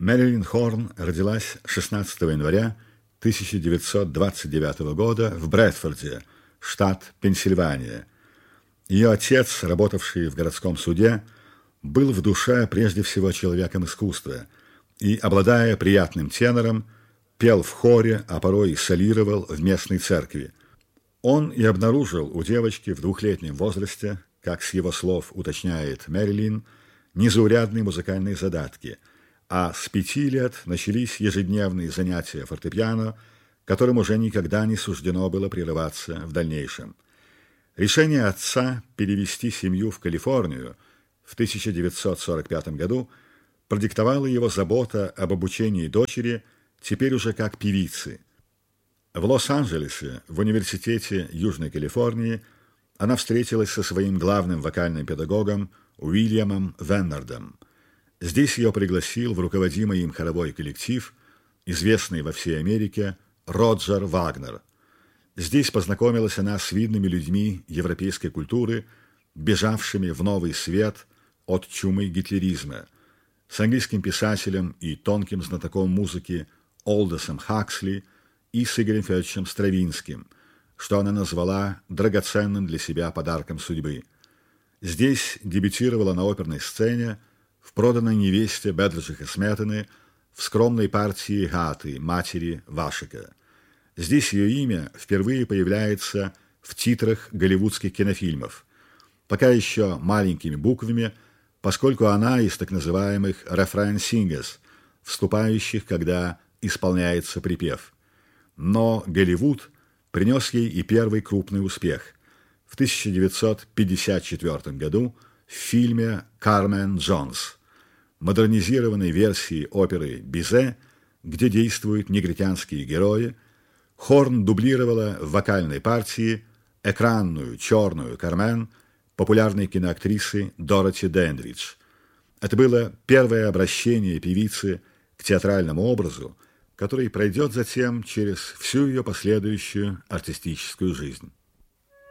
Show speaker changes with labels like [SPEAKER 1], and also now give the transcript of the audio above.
[SPEAKER 1] Мэрилин Хорн родилась 16 января 1929 года в Брэдфорде, штат Пенсильвания. Ее отец, работавший в городском суде, был в душе прежде всего человеком искусства и, обладая приятным тенором, пел в хоре, а порой и солировал в местной церкви. Он и обнаружил у девочки в 2-летнем возрасте, как с его слов уточняет Мэрилин, незаурядные музыкальные задатки, а с 5 лет начались ежедневные занятия фортепиано, которым уже никогда не суждено было прерываться в дальнейшем. Решение отца перевести семью в Калифорнию в 1945 году продиктовала его забота об обучении дочери, теперь уже как певицы. В Лос-Анджелесе, в университете Южной Калифорнии, она встретилась со своим главным вокальным педагогом Уильямом Веннардом. Здесь ее пригласил в руководимый им хоровой коллектив, известный во всей Америке, Роджер Вагнер. Здесь познакомилась она с видными людьми европейской культуры, бежавшими в новый свет от чумы гитлеризма, с английским писателем и тонким знатоком музыки Олдосом Хаксли и с Игорем Федоровичем Стравинским, что она назвала драгоценным для себя подарком судьбы. Здесь дебютировала на оперной сцене в «Проданной невесте» Бедлджиха Сметаны, в скромной партии Гаты, матери Вашика. Здесь ее имя впервые появляется в титрах голливудских кинофильмов, пока еще маленькими буквами, поскольку она из так называемых «рефрен-сингерс», вступающих, когда исполняется припев. Но Голливуд принес ей и первый крупный успех. В 1954 году в фильме «Кармен Джонс», модернизированной версии оперы «Бизе», где действуют негритянские герои, Хорн дублировала в вокальной партии экранную черную Кармен популярной киноактрисы Дороти Дендридж. Это было первое обращение певицы к театральному образу, который пройдет затем через всю ее последующую артистическую жизнь.